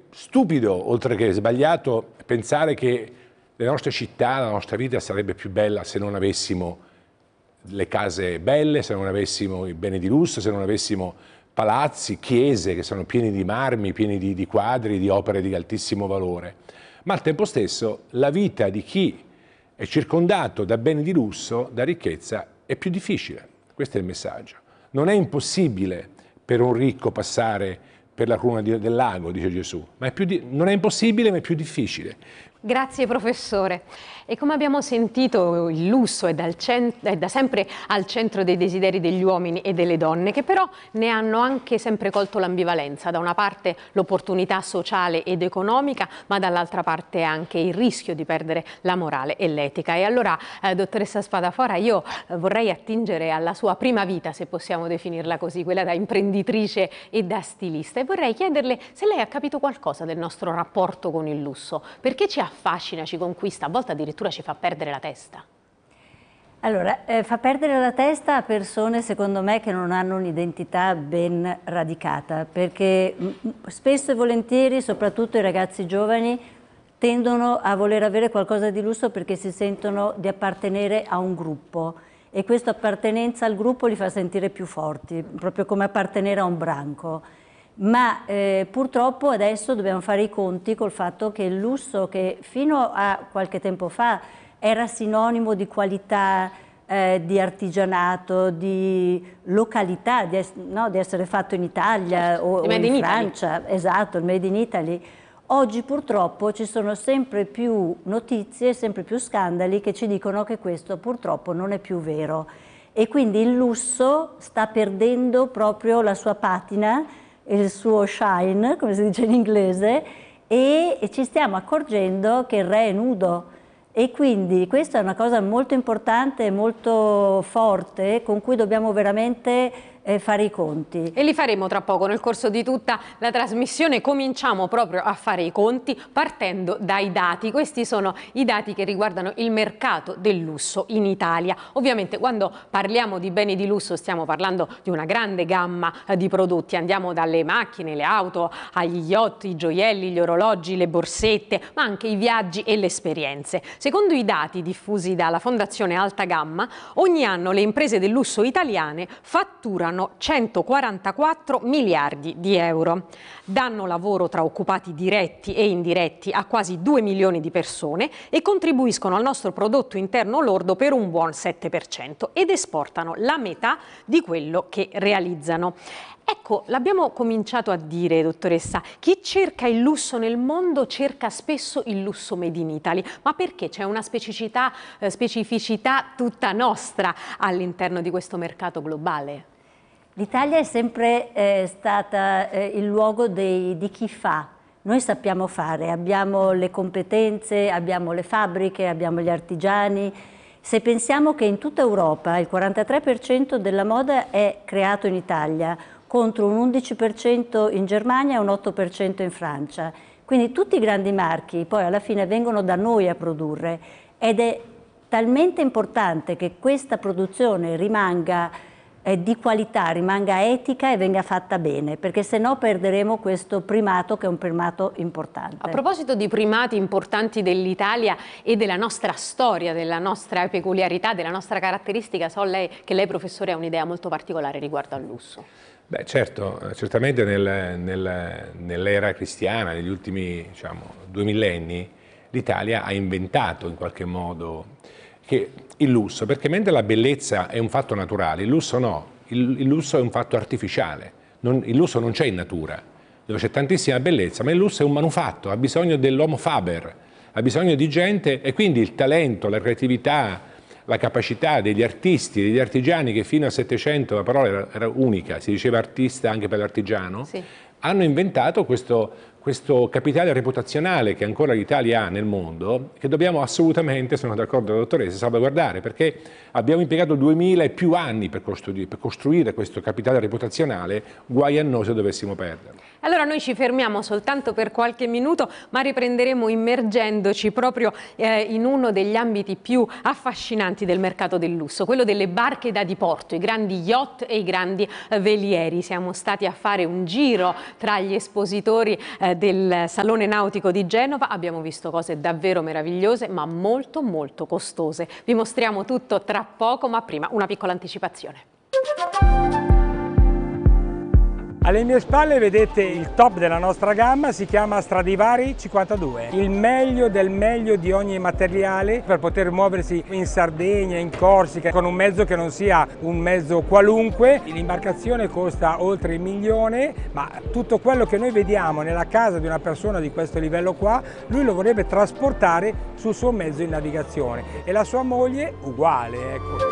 stupido, oltre che sbagliato, pensare che le nostre città, la nostra vita sarebbe più bella se non avessimo le case belle, se non avessimo i beni di lusso, se non avessimo palazzi, chiese che sono pieni di marmi, pieni di quadri, di opere di altissimo valore. Ma al tempo stesso la vita di chi è circondato da beni di lusso, da ricchezza, è più difficile. Questo è il messaggio. Non è impossibile per un ricco passare per la cruna del lago, dice Gesù, ma non è impossibile, ma è più difficile. Grazie professore. E come abbiamo sentito, il lusso è da sempre al centro dei desideri degli uomini e delle donne, che però ne hanno anche sempre colto l'ambivalenza. Da una parte l'opportunità sociale ed economica, ma dall'altra parte anche il rischio di perdere la morale e l'etica. E allora, dottoressa Spadafora, io vorrei attingere alla sua prima vita, se possiamo definirla così, quella da imprenditrice e da stilista, e vorrei chiederle se lei ha capito qualcosa del nostro rapporto con il lusso. Perché ci affascina, ci conquista, a volte addirittura ci fa perdere la testa? Allora, fa perdere la testa a persone, secondo me, che non hanno un'identità ben radicata, perché spesso e volentieri, soprattutto i ragazzi giovani, tendono a voler avere qualcosa di lusso perché si sentono di appartenere a un gruppo, e questa appartenenza al gruppo li fa sentire più forti, proprio come appartenere a un branco. Ma purtroppo adesso dobbiamo fare i conti col fatto che il lusso, che fino a qualche tempo fa era sinonimo di qualità, di artigianato, di località, di essere fatto in Italia, certo, o in Francia, esatto, il Made in Italy. Oggi purtroppo ci sono sempre più notizie, sempre più scandali che ci dicono che questo purtroppo non è più vero, e quindi il lusso sta perdendo proprio la sua patina, il suo shine, come si dice in inglese, e ci stiamo accorgendo che il re è nudo, e quindi questa è una cosa molto importante e molto forte con cui dobbiamo veramente fare i conti. E li faremo tra poco, nel corso di tutta la trasmissione cominciamo proprio a fare i conti partendo dai dati. Questi sono i dati che riguardano il mercato del lusso in Italia. Ovviamente quando parliamo di beni di lusso stiamo parlando di una grande gamma di prodotti, andiamo dalle macchine, le auto, agli yacht, i gioielli, gli orologi, le borsette, ma anche i viaggi e le esperienze. Secondo i dati diffusi dalla Fondazione Alta Gamma, ogni anno le imprese del lusso italiane fatturano 144 miliardi di euro. Danno lavoro tra occupati diretti e indiretti a quasi 2 milioni di persone e contribuiscono al nostro prodotto interno lordo per un buon 7% ed esportano la metà di quello che realizzano. Ecco, l'abbiamo cominciato a dire, dottoressa, chi cerca il lusso nel mondo cerca spesso il lusso made in Italy, ma perché c'è una specificità tutta nostra all'interno di questo mercato globale? L'Italia è sempre stata il luogo di chi fa. Noi sappiamo fare, abbiamo le competenze, abbiamo le fabbriche, abbiamo gli artigiani. Se pensiamo che in tutta Europa il 43% della moda è creato in Italia, contro un 11% in Germania e un 8% in Francia. Quindi tutti i grandi marchi poi alla fine vengono da noi a produrre, ed è talmente importante che questa produzione rimanga di qualità, rimanga etica e venga fatta bene, perché se no perderemo questo primato, che è un primato importante. A proposito di primati importanti dell'Italia e della nostra storia, della nostra peculiarità, della nostra caratteristica, so che lei professore ha un'idea molto particolare riguardo al lusso. Beh, certo, certamente nell'era cristiana, negli ultimi 2 millenni, l'Italia ha inventato in qualche modo il lusso, perché mentre la bellezza è un fatto naturale, il lusso no, il lusso è un fatto artificiale, il lusso non c'è in natura, dove c'è tantissima bellezza, ma il lusso è un manufatto, ha bisogno dell'homo faber, ha bisogno di gente, e quindi il talento, la creatività, la capacità degli artisti, degli artigiani, che fino al Settecento la parola era unica, si diceva artista anche per l'artigiano, sì, hanno inventato questo capitale reputazionale che ancora l'Italia ha nel mondo, che dobbiamo assolutamente, sono d'accordo con la dottoressa, salvaguardare, perché abbiamo impiegato 2000 e più anni per costruire questo capitale reputazionale, guai a noi se dovessimo perderlo. Allora noi ci fermiamo soltanto per qualche minuto, ma riprenderemo immergendoci proprio in uno degli ambiti più affascinanti del mercato del lusso, quello delle barche da diporto, i grandi yacht e i grandi velieri. Siamo stati a fare un giro tra gli espositori del Salone Nautico di Genova, abbiamo visto cose davvero meravigliose ma molto molto costose. Vi mostriamo tutto tra poco, ma prima una piccola anticipazione. Alle mie spalle vedete il top della nostra gamma, si chiama Stradivari 52, il meglio del meglio di ogni materiale per poter muoversi in Sardegna, in Corsica, con un mezzo che non sia un mezzo qualunque. L'imbarcazione costa oltre $1 milione, ma tutto quello che noi vediamo nella casa di una persona di questo livello qua, lui lo vorrebbe trasportare sul suo mezzo in navigazione e la sua moglie uguale, ecco.